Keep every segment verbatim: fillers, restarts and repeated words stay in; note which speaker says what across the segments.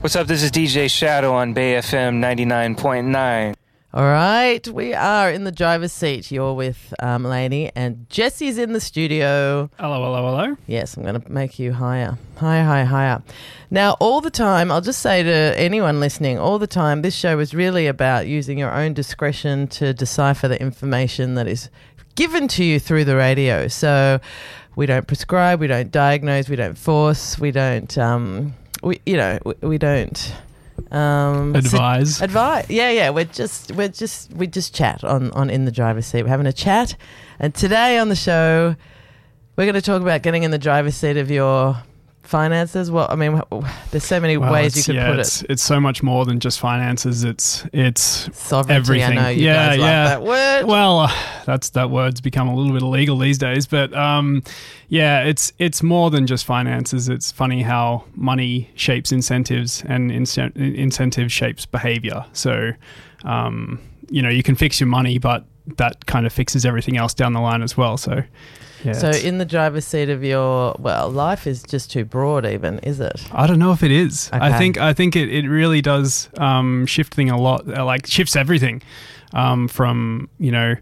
Speaker 1: What's up? This is D J Shadow on Bay F M ninety-nine point nine.
Speaker 2: All right, we are in the driver's seat. You're with um, Lainey, and Jesse's in the studio.
Speaker 3: Hello, hello, hello.
Speaker 2: Yes, I'm going to make you higher. Higher, higher, higher. Now, all the time, I'll just say to anyone listening, all the time, this show is really about using your own discretion to decipher the information that is given to you through the radio. So we don't prescribe, we don't diagnose, we don't force, we don't, um, we, you know, we, we don't... Um,
Speaker 3: advise
Speaker 2: so, advise yeah yeah we're just we're just we just chat on on In the Driver's Seat. We're having a chat, and today on the show we're going to talk about getting in the driver's seat of your finances. Well, I mean, there's so many
Speaker 3: well,
Speaker 2: ways you could
Speaker 3: yeah,
Speaker 2: put
Speaker 3: it's,
Speaker 2: it.
Speaker 3: It's so much more than just finances. It's it's
Speaker 2: sovereignty.
Speaker 3: everything.
Speaker 2: I know you
Speaker 3: yeah,
Speaker 2: guys
Speaker 3: yeah.
Speaker 2: like that word.
Speaker 3: Well, uh, that's that word's become a little bit illegal these days. But um, yeah, it's it's more than just finances. It's funny how money shapes incentives and incent- incentive shapes behavior. So um, you know, you can fix your money, but that kind of fixes everything else down the line as well. So. Yeah,
Speaker 2: so in the driver's seat of your, well, life is just too broad even, is it?
Speaker 3: I don't know if it is.
Speaker 2: Okay.
Speaker 3: I think I think it, it really does um, shift thing a lot, uh, like shifts everything um, from, you know,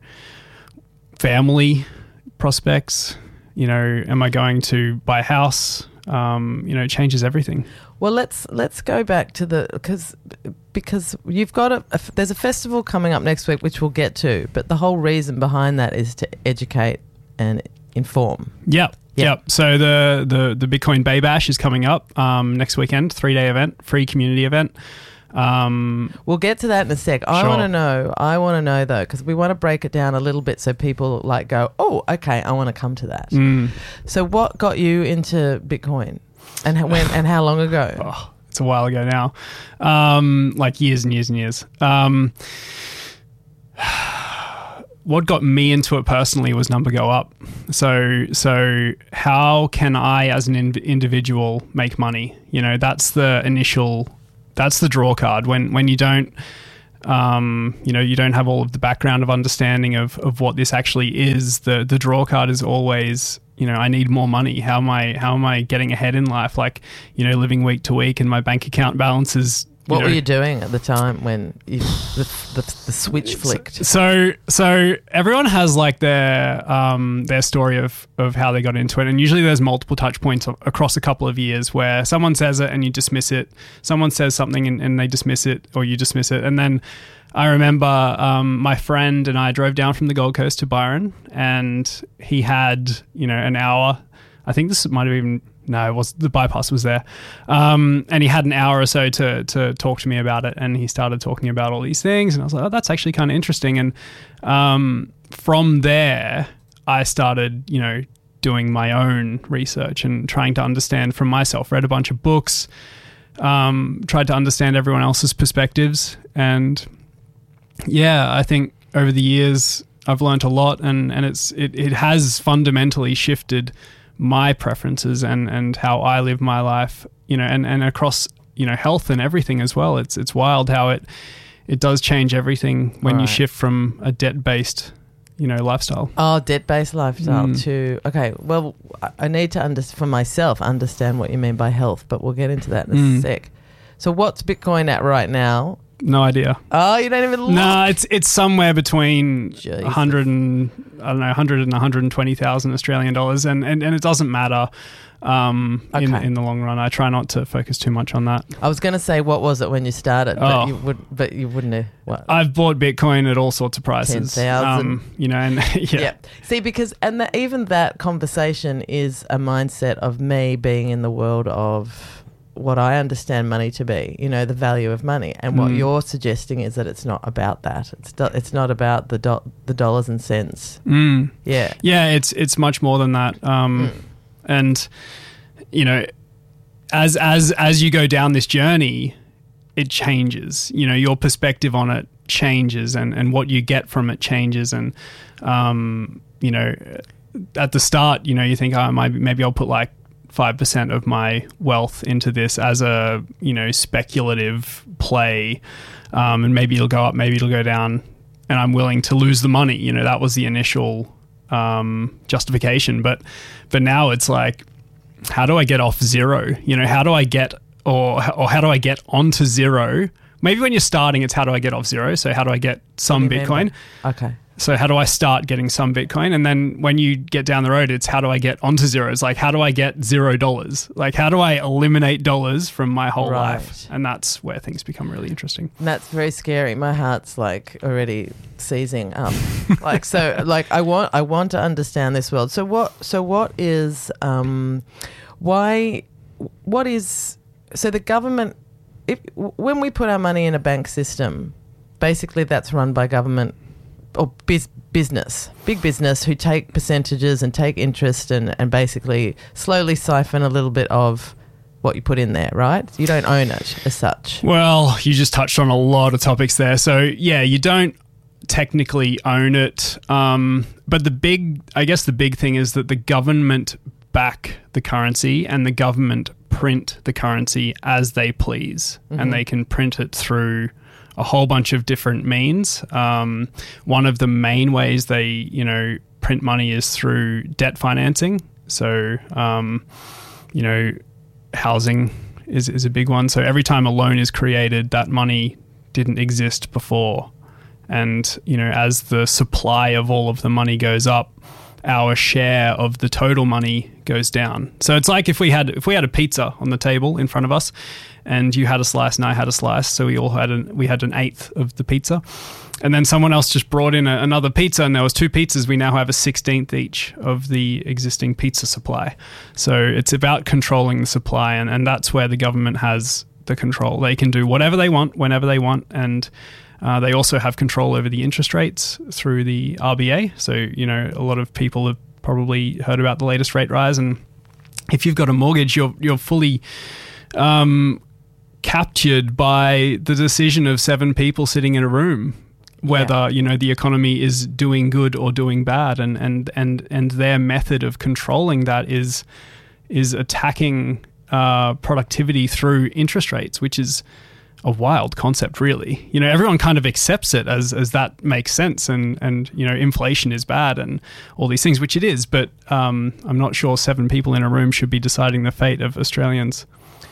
Speaker 3: family prospects, you know, am I going to buy a house? Um, you know, it changes everything.
Speaker 2: Well, let's let's go back to the, because because you've got a, a, there's a festival coming up next week, which we'll get to, but the whole reason behind that is to educate and inform.
Speaker 3: Yep.
Speaker 2: Yep.
Speaker 3: Yep. So the, the, the Bitcoin Bay Bash is coming up um, next weekend, three-day event, free community event. Um,
Speaker 2: we'll get to that in a sec. I
Speaker 3: sure.
Speaker 2: want to know, I want to know though, because we want to break it down a little bit so people like go, oh, okay, I want to come to that.
Speaker 3: Mm.
Speaker 2: So what got you into Bitcoin and how, when, and how long ago?
Speaker 3: Oh, it's a while ago now. Um, like years and years and years. Um, what got me into it personally was number go up. So, so how can I, as an in- individual, make money? You know, that's the initial, that's the draw card. When when you don't, um, you know, you don't have all of the background of understanding of of what this actually is. The the draw card is always, you know, I need more money. How am I how am I getting ahead in life? Like, you know, living week to week, and my bank account balance is.
Speaker 2: What
Speaker 3: you know,
Speaker 2: were you doing at the time when you, the, the the switch flicked?
Speaker 3: So so everyone has like their um, their story of of how they got into it, and usually there's multiple touch points across a couple of years where someone says it and you dismiss it. Someone says something and, and they dismiss it, or you dismiss it, and then I remember um, my friend and I drove down from the Gold Coast to Byron, and he had, you know, an hour. I think this might have even. No, it was the bypass was there, um, and he had an hour or so to to talk to me about it, and he started talking about all these things, and I was like, oh, that's actually kind of interesting. And um, from there, I started, you know, doing my own research and trying to understand from myself. Read a bunch of books, um, tried to understand everyone else's perspectives, and yeah, I think over the years I've learned a lot, and and it's it it has fundamentally shifted my preferences and, and how I live my life, you know, and, and across, you know, health and everything as well. It's it's wild how it it does change everything when
Speaker 2: right.
Speaker 3: you shift from a debt-based, you know, lifestyle.
Speaker 2: Oh, debt-based lifestyle
Speaker 3: mm.
Speaker 2: to, okay, well, I need to, under, for myself, understand what you mean by health, but we'll get into that in a
Speaker 3: mm.
Speaker 2: sec. So what's Bitcoin at right now?
Speaker 3: No idea.
Speaker 2: Oh, you don't even look?
Speaker 3: No, it's it's somewhere between
Speaker 2: Jesus.
Speaker 3: one hundred and I don't know, one hundred and one hundred twenty thousand Australian dollars, and, and, and it doesn't matter um,
Speaker 2: okay.
Speaker 3: in in the long run. I try not to focus too much on that.
Speaker 2: I was going to say, what was it when you started? But
Speaker 3: oh.
Speaker 2: you would, but you wouldn't have. What?
Speaker 3: I've bought Bitcoin at all sorts of prices.
Speaker 2: ten thousand.
Speaker 3: Um, you know, and yeah.
Speaker 2: yeah. See, because and the, even that conversation is a mindset of me being in the world of what I understand money to be, you know, the value of money. And what
Speaker 3: mm.
Speaker 2: you're suggesting is that it's not about that. It's do- it's not about the do- the dollars and cents.
Speaker 3: Mm.
Speaker 2: Yeah.
Speaker 3: Yeah, it's it's much more than that. Um, mm. And, you know, as as as you go down this journey, it changes. You know, your perspective on it changes, and, and what you get from it changes. And, um, you know, at the start, you know, you think, oh, maybe, maybe I'll put like five percent of my wealth into this as a, you know, speculative play, um, and maybe it'll go up, maybe it'll go down, and I'm willing to lose the money. You know, that was the initial um, justification. But but now it's like, how do I get off zero? You know, how do I get or or how do I get onto zero? Maybe when you're starting, it's how do I get off zero? So how do I get some Bitcoin?
Speaker 2: Okay.
Speaker 3: So how do I start getting some Bitcoin? And then when you get down the road, it's how do I get onto zero? It's like, how do I get zero dollars? Like, how do I eliminate dollars from my whole
Speaker 2: Right.
Speaker 3: life? And that's where things become really interesting.
Speaker 2: And that's very scary. My heart's like already seizing up. like so, like I want, I want to understand this world. So what? So what is? Um, why? What is? So the government. If when we put our money in a bank system, basically that's run by government or biz, business, big business who take percentages and take interest and, and basically slowly siphon a little bit of what you put in there, right? You don't own it as such.
Speaker 3: Well, you just touched on a lot of topics there. So yeah, you don't technically own it. Um, but the big, I guess the big thing is that the government back the currency and the government print the currency as they please. Mm-hmm. And they can print it through a whole bunch of different means. Um, one of the main ways they, you know, print money is through debt financing. So, um, you know, housing is, is a big one. So every time a loan is created, that money didn't exist before. And, you know, as the supply of all of the money goes up, our share of the total money goes down. So it's like if we had if we had a pizza on the table in front of us, and you had a slice and I had a slice, so we all had an we had an eighth of the pizza, and then someone else just brought in a, another pizza, and there was two pizzas. We now have a sixteenth each of the existing pizza supply. So it's about controlling the supply, and, and that's where the government has the control. They can do whatever they want, whenever they want, and Uh, they also have control over the interest rates through the R B A. So, you know, a lot of people have probably heard about the latest rate rise. And if you've got a mortgage, you're you're fully um, captured by the decision of seven people sitting in a room, whether, yeah. you know, the economy is doing good or doing bad. And and and, and their method of controlling that is is attacking uh, productivity through interest rates, which is a wild concept, really. You know, everyone kind of accepts it as as that makes sense, and and you know, inflation is bad and all these things, which it is. But um, I'm not sure seven people in a room should be deciding the fate of Australians.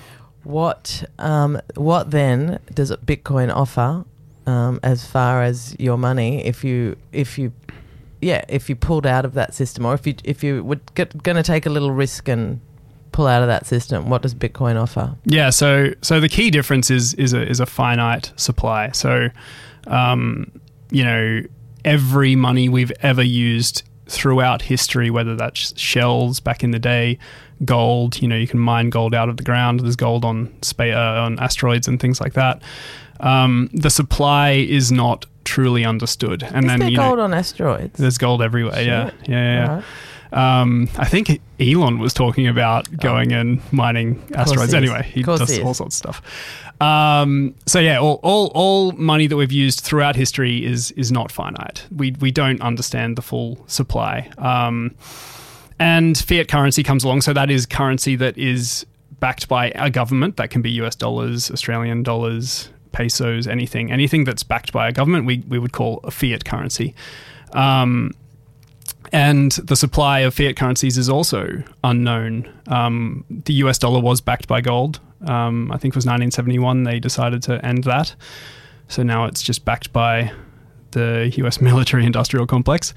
Speaker 2: What um, what then does Bitcoin offer um, as far as your money if you if you yeah if you pulled out of that system, or if you if you were going to take a little risk and pull out of that system? What does Bitcoin offer? Yeah,
Speaker 3: so so the key difference is is a is a finite supply. So, um, you know, every money we've ever used throughout history, whether that's shells back in the day, gold. You know, you can mine gold out of the ground. There's gold on spa- uh, on asteroids and things like that. Um, the supply is not truly understood. And
Speaker 2: is
Speaker 3: then
Speaker 2: there
Speaker 3: you
Speaker 2: gold
Speaker 3: know,
Speaker 2: on asteroids?
Speaker 3: There's gold everywhere.
Speaker 2: Shit.
Speaker 3: Yeah, yeah, yeah. yeah.
Speaker 2: Right.
Speaker 3: Um, I think Elon was talking about going oh. and mining asteroids.
Speaker 2: He
Speaker 3: anyway, he does
Speaker 2: he
Speaker 3: all sorts of stuff. Um, so yeah, all, all all money that we've used throughout history is is not finite. We we don't understand the full supply. Um, and fiat currency comes along, so that is currency that is backed by a government. That can be U S dollars, Australian dollars, pesos, anything, anything that's backed by a government. We we would call a fiat currency. Um, And the supply of fiat currencies is also unknown. Um, the U S dollar was backed by gold. Um, I think it was nineteen seventy-one they decided to end that. So now it's just backed by the U S military industrial complex.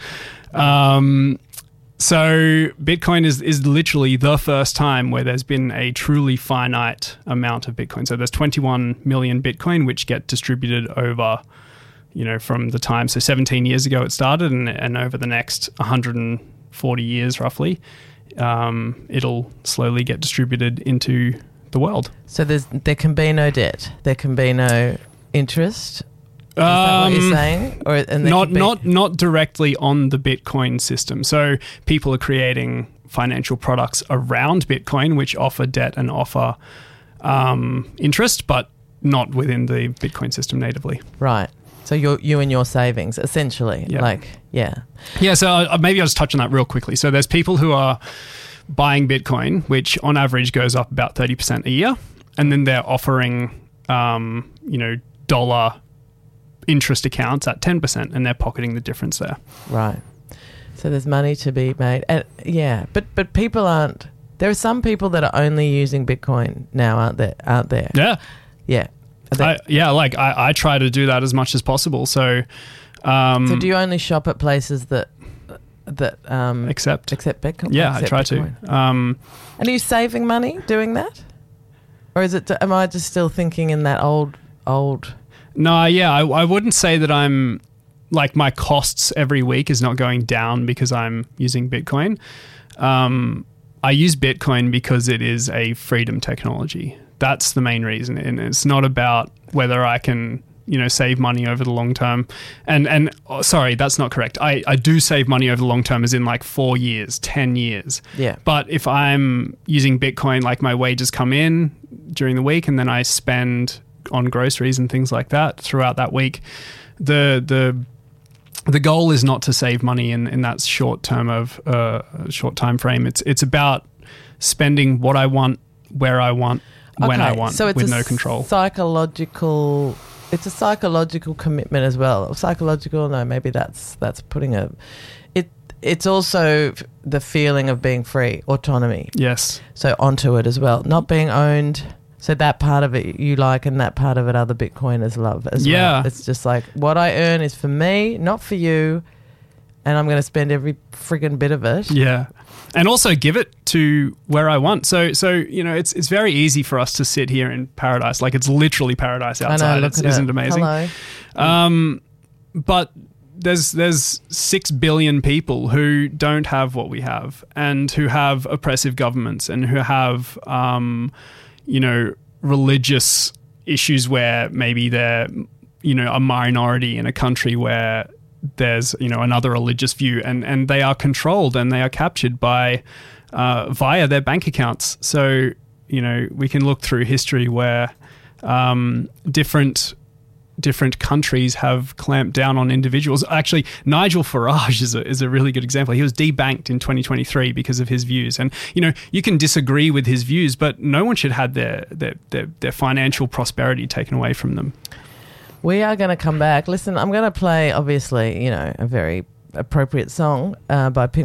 Speaker 3: Um, so Bitcoin is, is literally the first time where there's been a truly finite amount of Bitcoin. So there's twenty-one million Bitcoin, which get distributed over, you know, from the time, so seventeen years ago it started, and, and over the next one hundred forty years roughly, um, it'll slowly get distributed into the world.
Speaker 2: So there's there can be no debt, there can be no interest. Is um, that what you're saying? Or and
Speaker 3: not be- not not directly on the Bitcoin system. So people are creating financial products around Bitcoin, which offer debt and offer um, interest, but not within the Bitcoin system natively.
Speaker 2: Right. So you you and your savings, essentially.
Speaker 3: Yeah.
Speaker 2: Like, yeah.
Speaker 3: Yeah, so uh, maybe I'll just touch on that real quickly. So there's people who are buying Bitcoin, which on average goes up about thirty percent a year. And then they're offering, um, you know, dollar interest accounts at ten percent, and they're pocketing the difference there.
Speaker 2: Right. So there's money to be made. And yeah, but but people aren't, There are some people that are only using Bitcoin now, aren't there? Aren't there?
Speaker 3: Yeah.
Speaker 2: Yeah.
Speaker 3: I, yeah, like I, I try to do that as much as possible. So, um,
Speaker 2: so do you only shop at places that that um,
Speaker 3: accept
Speaker 2: accept Bitcoin?
Speaker 3: Yeah,
Speaker 2: accept
Speaker 3: I try
Speaker 2: Bitcoin?
Speaker 3: to. Um,
Speaker 2: and are you saving money doing that, or is it? Am I just still thinking in that old old?
Speaker 3: No, yeah, I, I wouldn't say that I'm like my costs every week is not going down because I'm using Bitcoin. Um, I use Bitcoin because it is a freedom technology. That's the main reason, and it's not about whether I can, you know, save money over the long term. And and oh, sorry, that's not correct. I, I do save money over the long term, as in like four years, ten years.
Speaker 2: Yeah.
Speaker 3: But if I'm using Bitcoin, like my wages come in during the week, and then I spend on groceries and things like that throughout that week, the the the goal is not to save money in, in that short term of uh, short time frame. It's it's about spending what I want, where I want, when
Speaker 2: okay,
Speaker 3: I want,
Speaker 2: so it's
Speaker 3: with
Speaker 2: a
Speaker 3: no control.
Speaker 2: Psychological. It's a psychological commitment as well. Psychological. No, maybe that's that's putting a. It it's also the feeling of being free, autonomy.
Speaker 3: Yes.
Speaker 2: So onto it as well, not being owned. So that part of it you like, and that part of it other Bitcoiners love as
Speaker 3: Yeah.
Speaker 2: well. It's just like, what I earn is for me, not for you, and I'm going to spend every friggin' bit of it.
Speaker 3: Yeah. And also give it to where I want. So, so you know, it's it's very easy for us to sit here in paradise. Like, it's literally paradise outside.
Speaker 2: I know, look
Speaker 3: it's,
Speaker 2: at
Speaker 3: isn't
Speaker 2: it.
Speaker 3: it amazing?
Speaker 2: Hello.
Speaker 3: Um, but there's there's six billion people who don't have what we have, and who have oppressive governments, and who have, um, you know, religious issues where maybe they're, you know, a minority in a country where there's, you know, another religious view, and, and they are controlled and they are captured by uh, via their bank accounts. So, you know, we can look through history where um, different different countries have clamped down on individuals. Actually, Nigel Farage is a, is a really good example. He was debanked in twenty twenty-three because of his views. And, you know, you can disagree with his views, but no one should have their their, their, their financial prosperity taken away from them.
Speaker 2: We are going to come back. Listen, I'm going to play, obviously, you know, a very appropriate song uh, by Pink